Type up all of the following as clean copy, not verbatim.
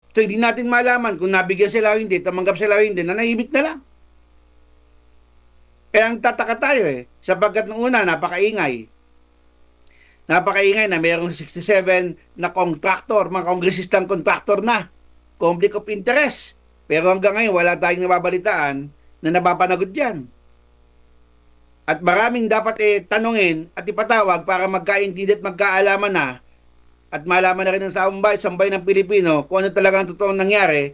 So hindi natin malaman kung nabigyan sila o hindi, tamanggap sila o hindi, nanahimik na lang. Kaya ang tataka tayo sapagkat nung una, napakaingay. Napakaingay na mayroong 67 na kontraktor, mga kongresistang kontraktor na, conflict of interest. Pero hanggang ngayon, wala tayong nababalitaan na napapanagot dyan. At maraming dapat tanungin at ipatawag para magkaintindi at magkaalaman na at malaman na rin ng sambay ng Pilipino kung ano talaga ang totoong nangyari.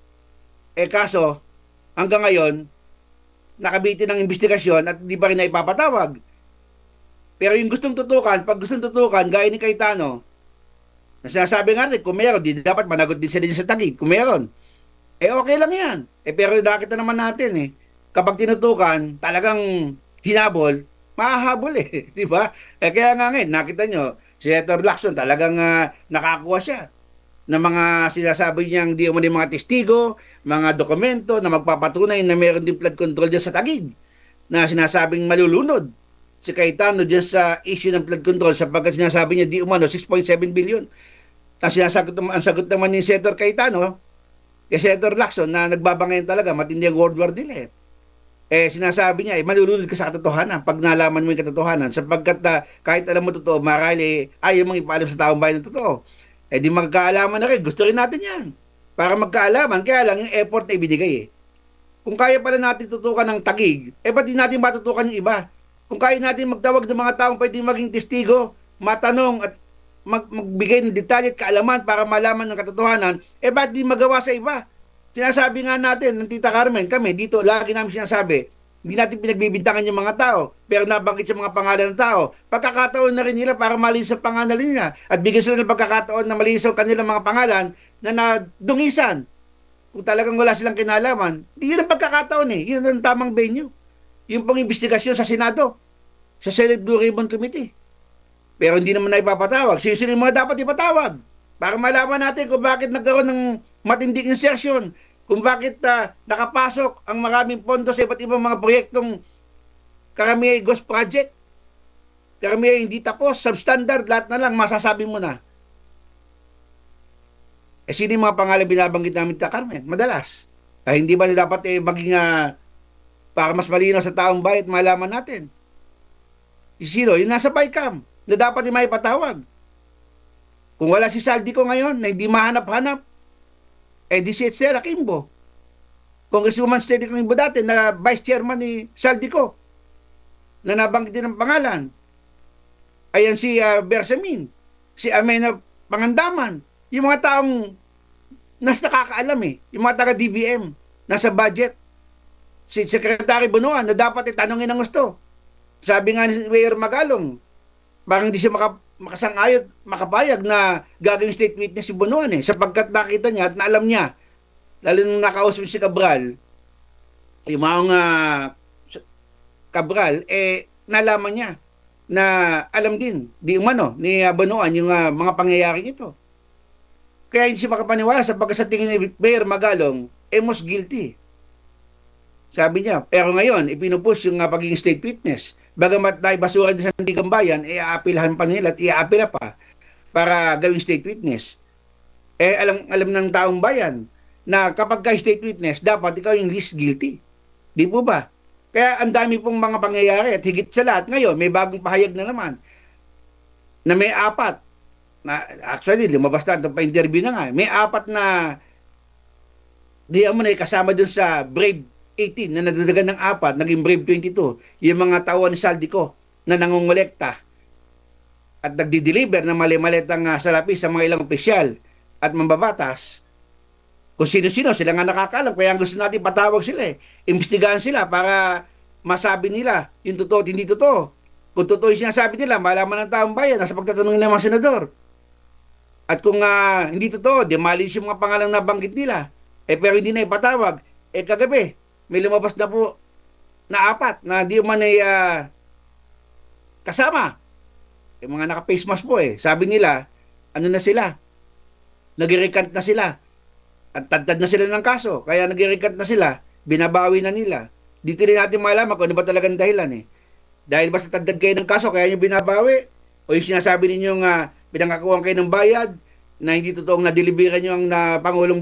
Kaso, hanggang ngayon, nakabitin ng investigasyon at hindi pa rin na ipapatawag. Pero yung gustong tutukan, pag gustong tutukan, gaya ni Cayetano, na sinasabi nga rin, kung meron, di dapat managot din sila sa Taguig, kung meron. Okay lang yan. Pero nakita naman natin kapag tinutukan, talagang hinabol, mahahabol di ba? Kaya nga ngayon, nakita nyo, si Senator Lacson talagang nakakuha siya ng mga sinasabi niyang di umano mga testigo, mga dokumento na magpapatunay na meron din flood control dyan sa Taguig na sinasabing malulunod si Cayetano dyan sa issue ng flood control sapagkat sinasabi niya di umano 6.7 billion. Ang sagot naman ni Senator Cayetano, Senator Lacson na nagbabangayan talaga, matindi ang World War nila sinasabi niya, malulunod ka sa katotohanan pag nalaman mo yung katotohanan sapagkat kahit alam mo totoo, marali ayaw mong ipaalam sa taong bayan ng totoo. Di magkaalaman na rin. Gusto rin natin yan. Para magkaalaman, kaya lang yung effort na ibinigay Kung kaya pala natin tutukan ng Taguig, ba't di natin matutukan yung iba? Kung kaya natin magtawag ng mga taong pwede maging testigo, matanong at magbigay ng detalye at kaalaman para malaman ng katotohanan, ba't di magawa sa iba? Sinasabi nga natin ng Tita Carmen, kami dito, lagi namin sinasabi, hindi natin pinagbibintangan yung mga tao, pero nabanggit sa mga pangalan ng tao. Pagkakataon na rin nila para malinis ang pangalan nila at bigyan sila ng pagkakataon na malinis ang kanilang mga pangalan na nadungisan. Kung talagang wala silang kinalaman, yun ang pagkakataon Yun ang tamang venue. Yung pong investigasyon sa Senado, sa Senate Blue Ribbon Committee. Pero hindi naman na ipapatawag. Sino yung mga dapat ipatawag? Para malaman natin kung bakit nagkaroon ng matinding insertion, kung bakit nakapasok ang maraming pondo sa iba't ibang mga proyektong karamihan ghost project, karamihan hindi tapos, substandard, lahat na lang, masasabi mo na. Sino yung mga pangalan binabanggit namin, Tita Carmen? Madalas. Hindi ba dapat maging para mas malinaw sa taong bayan, malaman natin? Sino? Yung nasa BICAM, na dapat yung maipatawag. Kung wala si Saldico ngayon, na hindi mahanap-hanap, di si Edsela Kimbo. Congresswoman Steady Kimbo dati na vice chairman ni Saldico na nabanggit din ang pangalan. Ayan si Bersamin, si Amena Pangandaman, yung mga taong nas nakakaalam yung mga taga-DBM, nasa budget. Si Secretary Bunuan na dapat itanongin ang gusto. Sabi nga ni Mayor Magalong, parang hindi siya makasang-ayot, makapayag na gagawing state witness si Bunuan sapagkat nakita niya at naalam niya, lalo nung nakausap si Cabral, yung mga Cabral, nalaman niya na alam din, di umano, ni Bunuan yung mga pangyayaring ito. Kaya hindi siya makapaniwala sapagkat sa tingin ni Mayor Magalong, most guilty. Sabi niya, pero ngayon, ipinupush yung pagiging state witness. Bagamat naibasuran sa Sandigan Bayan, iaapilahan pa nila at iaapila pa para gawing state witness. Alam ng taong bayan na kapag ka state witness, dapat ikaw yung least guilty. Di po ba? Kaya ang dami pong mga pangyayari at higit sa lahat ngayon, may bagong pahayag na naman na may apat na actually lumabas na itong pa-interview na nga. May apat na di mo na kasama dun sa Brave 18 na nadadagan ng apat, naging Brave 22, yung mga tauhan ni Saldico na nangongolekta at nagdi-deliver ng mali-malitang salapi sa mga ilang opisyal at mambabatas. Kung sino-sino, sila nga nakakalam. Kaya ang gusto natin patawag sila imbestigahan sila para masabi nila yung totoo at hindi totoo. Kung totoo yung sinasabi nila, malaman ng taong bayan nasa pagtatanungin ng mga senador. At kung hindi totoo, di malis yung mga pangalang nabanggit nila. Pero hindi na ipatawag. Kagabi, may lumabas na po na apat na di man kasama. Yung mga naka-face mask po Sabi nila, ano na sila? Nag-recant na sila. At tadtad na sila ng kaso. Kaya nag-recant na sila. Binabawi na nila. Dito rin natin malaman kung ano ba talagang dahilan Dahil ba sa tadtad kayo ng kaso, kaya nyo binabawi? O yung sinasabi ninyong pinangkakuhan kayo ng bayad na hindi totoong na-deliveran nyo ang Pangulong